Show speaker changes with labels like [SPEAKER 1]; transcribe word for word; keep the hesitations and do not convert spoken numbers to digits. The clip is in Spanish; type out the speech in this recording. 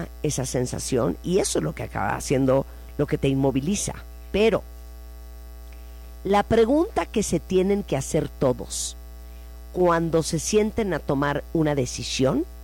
[SPEAKER 1] esa sensación y eso es lo que acaba haciendo lo que te inmoviliza. Pero la pregunta que se tienen que hacer todos cuando se sienten a tomar una decisión